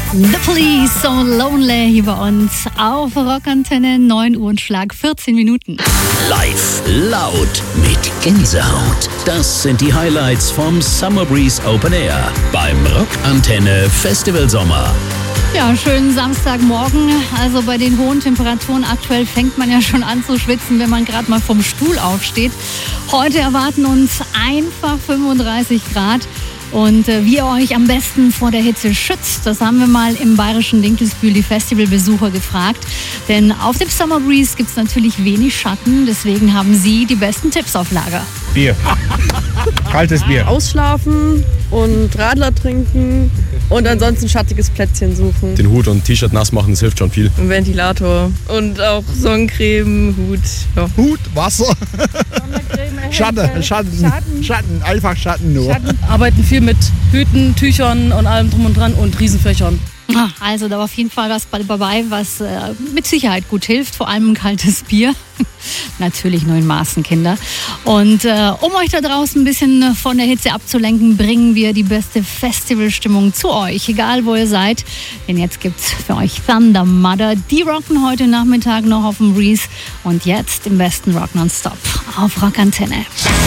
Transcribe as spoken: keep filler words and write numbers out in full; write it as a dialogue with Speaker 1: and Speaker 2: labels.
Speaker 1: The Police, So Lonely hier bei uns auf Rockantenne, neun Uhr und Schlag vierzehn Minuten.
Speaker 2: Live, laut, mit Gänsehaut. Das sind die Highlights vom Summer Breeze Open Air beim Rockantenne Festival Sommer.
Speaker 1: Ja, schönen Samstagmorgen. Also bei den hohen Temperaturen aktuell fängt man ja schon an zu schwitzen, wenn man gerade mal vom Stuhl aufsteht. Heute erwarten uns einfach fünfunddreißig Grad. Und äh, wie ihr euch am besten vor der Hitze schützt, das haben wir mal im bayerischen Dinkelsbühl die Festivalbesucher gefragt. Denn auf dem Summer Breeze gibt es natürlich wenig Schatten, deswegen haben sie die besten Tipps auf Lager.
Speaker 3: Bier. Kaltes Bier.
Speaker 4: Ausschlafen und Radler trinken und ansonsten ein schattiges Plätzchen suchen.
Speaker 5: Den Hut und T-Shirt nass machen, das hilft schon viel.
Speaker 4: Ein Ventilator und auch Sonnencreme, Hut. Ja.
Speaker 3: Hut, Wasser. Schatten, Schatten, Schatten, Schatten, einfach Schatten nur.
Speaker 6: Schatten. Arbeiten viel mit Hüten, Tüchern und allem drum und dran und Riesenfächern.
Speaker 1: Also da war auf jeden Fall was dabei, was äh, mit Sicherheit gut hilft, vor allem ein kaltes Bier. Natürlich nur in Maßen, Kinder. Und äh, um euch da draußen ein bisschen von der Hitze abzulenken, bringen wir die beste Festivalstimmung zu euch, egal wo ihr seid. Denn jetzt gibt's für euch Thunder Mother. Die rocken heute Nachmittag noch auf dem Breeze und jetzt im besten Rock Nonstop auf Rockantenne.